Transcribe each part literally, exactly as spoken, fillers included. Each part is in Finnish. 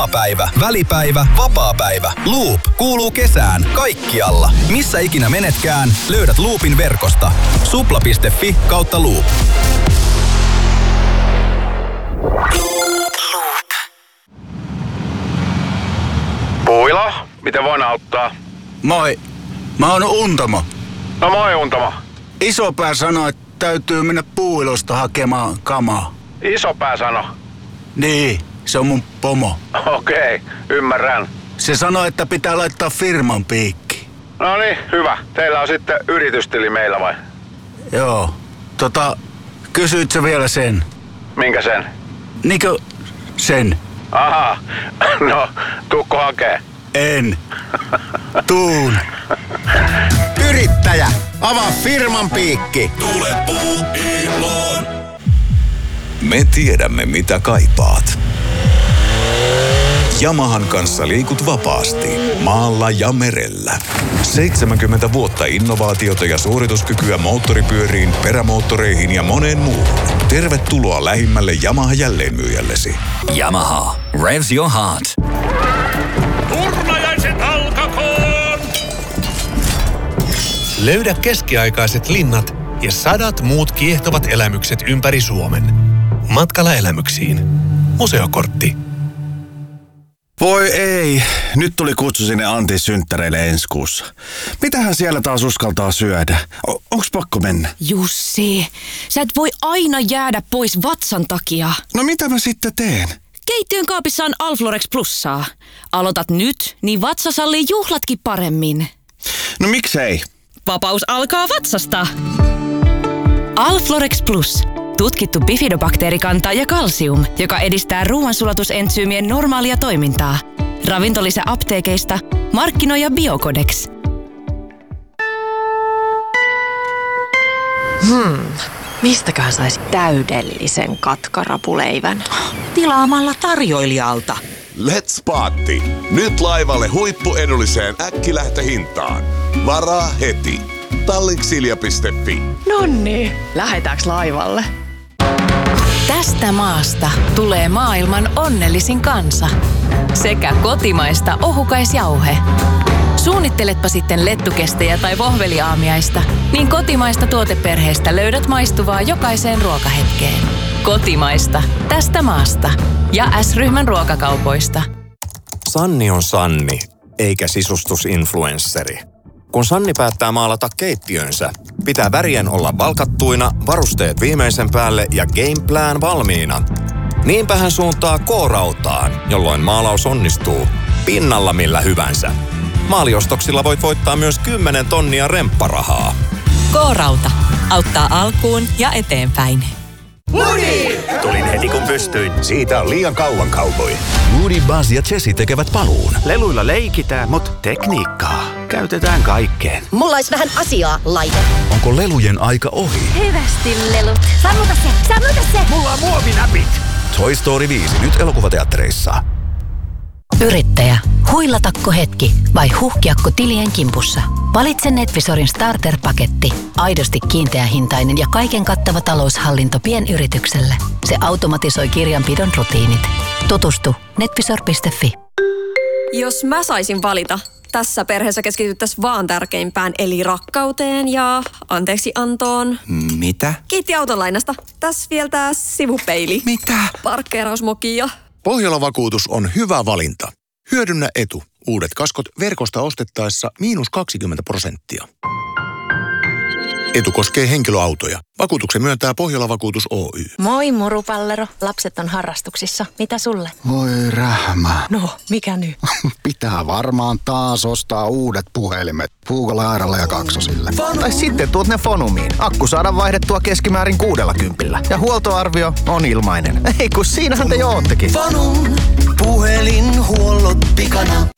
lomapäivä, välipäivä, vapaapäivä. Loop kuuluu kesään kaikkialla. Missä ikinä menetkään, löydät Loopin verkosta. supla piste fi kautta Loop. Puilo, miten voin auttaa? Moi, mä oon Untamo. No moi Untamo. Isopää sanoi, että täytyy mennä Puuilosta hakemaan kamaa. Isopää sano. Niin, se on mun pomo. Okei, okay, ymmärrän. Se sanoi, että pitää laittaa firman piikki. No niin, hyvä. Teillä on sitten yritystili meillä vai? Joo, tota, kysyit sä vielä sen? Minkä sen? Niinkö sen? Aha, no tuukko hakee? En. Tuun. Yrittäjä, avaa firman piikki. Tule Puuiloon. Me tiedämme, mitä kaipaat. Yamahan kanssa liikut vapaasti, maalla ja merellä. seitsemänkymmentä vuotta innovaatiota ja suorituskykyä moottoripyöriin, perämoottoreihin ja moneen muuhun. Tervetuloa lähimmälle Yamaha jälleenmyyjällesi. Yamaha. Revs your heart. Turnajaiset alkakoon! Löydä keskiaikaiset linnat ja sadat muut kiehtovat elämykset ympäri Suomen. Matkalla elämyksiin. Museokortti. Voi ei, nyt tuli kutsu sinne Antin synttäreille ensi kuussa. Mitähän siellä taas uskaltaa syödä? O- onks pakko mennä? Jussi, sä et voi aina jäädä pois vatsan takia. No mitä mä sitten teen? Keittiön kaapissa on Alflorex Plussaa. Aloitat nyt, niin vatsa sallii juhlatkin paremmin. No miksei? Vapaus alkaa vatsasta. Alflorex Plus. Tutkittu bifidobakteerikanta ja kalsium, joka edistää ruoansulatusentsyymien normaalia toimintaa. Ravintolisä apteekeista, markkinoija Biocodex. Hmm, mistäköhän saisi täydellisen katkarapuleivän? Tilaamalla tarjoilijalta. Let's Paatti. Nyt laivalle huippuedulliseen äkkilähtöhintaan. Varaa heti. Tallinksilja piste fi. Nonni, lähetääks laivalle? Tästä maasta tulee maailman onnellisin kansa. Sekä kotimaista ohukaisjauhe. Suunnitteletpa sitten lettukestejä tai vohveliaamiaista, niin kotimaista tuoteperheestä löydät maistuvaa jokaiseen ruokahetkeen. Kotimaista. Tästä maasta. Ja S-ryhmän ruokakaupoista. Sanni on Sanni, eikä sisustusinfluensseri. Kun Sanni päättää maalata keittiönsä, pitää värien olla valkattuina, varusteet viimeisen päälle ja gameplan valmiina. Niinpä hän suuntaa K-rautaan, jolloin maalaus onnistuu pinnalla millä hyvänsä. Maaliostoksilla voit voittaa myös kymmenen tonnia rempparahaa. K-rauta. Auttaa alkuun ja eteenpäin. Woody! Tulin heti kun pystyin. Siitä on liian kauan cowboy. Woody, Buzz ja Jessie tekevät paluun. Leluilla leikitään, mutta tekniikkaa käytetään kaikkeen. Mulla olisi vähän asiaa, laite. Onko lelujen aika ohi? Hyvästi, lelut. Sammuta se, sammuta se. Mulla on muovinäpit. Toy Story viisi, nyt elokuvateattereissa. Yrittäjä, huilatakko hetki vai huhkiakko tilien kimpussa? Valitse Netvisorin starter-paketti. Aidosti kiinteähintainen ja kaiken kattava taloushallinto pienyritykselle. Se automatisoi kirjanpidon rutiinit. Tutustu netvisor piste fi. Jos mä saisin valita, tässä perheessä keskityttäisiin vaan tärkeimpään, eli rakkauteen ja anteeksiantoon. Mitä? Kiitti autolainasta. Tässä vielä tää sivupeili. Mitä? Parkkeerausmoki ja... Pohjola-vakuutus on hyvä valinta. Hyödynnä etu. Uudet kaskot verkosta ostettaessa miinus kaksikymmentä prosenttia. Etu koskee henkilöautoja. Vakuutuksen myöntää Pohjola-vakuutus Oy. Moi murupallero. Lapset on harrastuksissa. Mitä sulle? Voi rähmä. No, mikä nyt? Pitää varmaan taas ostaa uudet puhelimet. Puukolla ja kaksosille. Tai sitten tuot ne Fonumiin. Akku saadaan vaihdettua keskimäärin kuudella kympillä. Ja huoltoarvio on ilmainen. Ei kun siinähän te jo oottekin. Fonum. Puhelinhuollot pikana.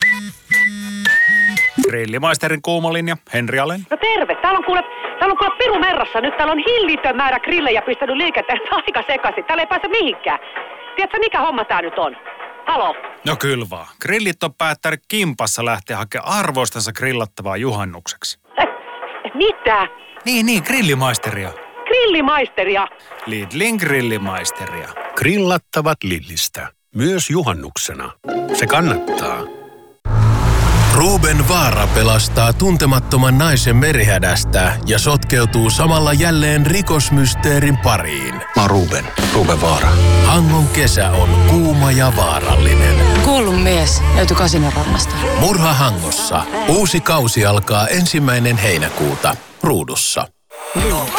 Grillimaisterin kuumolinja, Henri Alen. No terve, täällä on kuule, täällä on kuule Piru Merrassa. Nyt täällä on hillitön määrä grillejä pistänyt liikenteen aika sekaisin. Täällä ei pääse mihinkään. Tiedätkö mikä homma tää nyt on? Halo? No kyllä vaan. Grillit on päättänyt kimpassa lähteä hakemaan arvoistansa grillattavaa juhannukseksi. Eh, mitä? Niin, niin, grillimaisteria. Grillimaisteria? Lidlin grillimaisteria. Grillattavat Lidlistä. Myös juhannuksena. Se kannattaa. Ruben Vaara pelastaa tuntemattoman naisen merihädästä ja sotkeutuu samalla jälleen rikosmysteerin pariin. Mä oon Ruben, Ruben Vaara. Hangon kesä on kuuma ja vaarallinen. Kuollun mies löytyi Kasinorannasta. Murha Hangossa. Uusi kausi alkaa ensimmäinen heinäkuuta. Ruudussa.